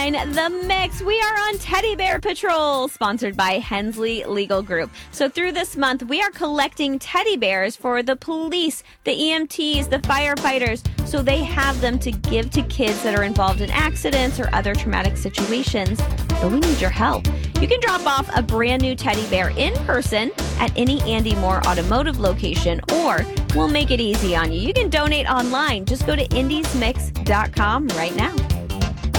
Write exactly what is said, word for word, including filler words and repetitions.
nine, The Mix. We are on Teddy Bear Patrol, sponsored by Hensley Legal Group. So through this month, we are collecting teddy bears for the police, the E M Ts, the firefighters, so they have them to give to kids that are involved in accidents or other traumatic situations. But we need your help. You can drop off a brand new teddy bear in person at any Andy Moore automotive location, or we'll make it easy on you. You can donate online. Just go to indies mix dot com right now.